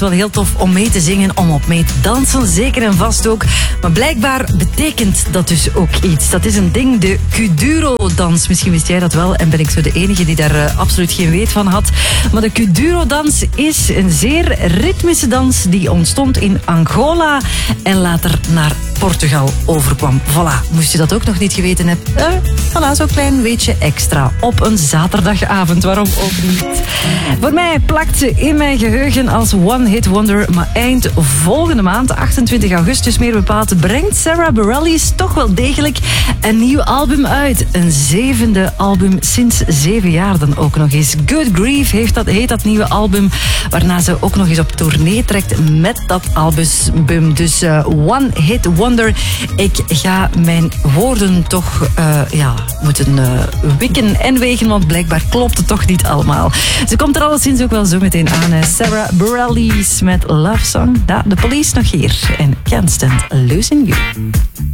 Wel heel tof om mee te zingen, om op mee te dansen, zeker en vast ook. Maar blijkbaar betekent dat dus ook iets. Dat is een ding, de Kuduro-dans. Misschien wist jij dat wel en ben ik zo de enige die daar absoluut geen weet van had. Maar de Kuduro-dans is een zeer ritmische dans die ontstond in Angola en later naar Portugal overkwam. Voilà, moest je dat ook nog niet geweten hebben? Voilà, zo'n klein weetje extra op een zaterdagavond. Waarom ook niet? Voor mij plakt ze in mijn geheugen als One Hit Wonder, maar eind volgende maand, 28 augustus meer bepaald, brengt Sara Bareilles toch wel degelijk een nieuw album uit. Een 7e album sinds 7 jaar dan ook nog eens. Good Grief heet dat nieuwe album, waarna ze ook nog eens op tournee trekt met dat album. Dus One Hit Wonder. Ik ga mijn woorden toch moeten wikken en wegen, want blijkbaar klopt het toch niet allemaal. Ze komt er alleszins ook wel zo meteen aan. Sara Bareilles met Love Song. The Police nog hier en Can't Stand Losing You.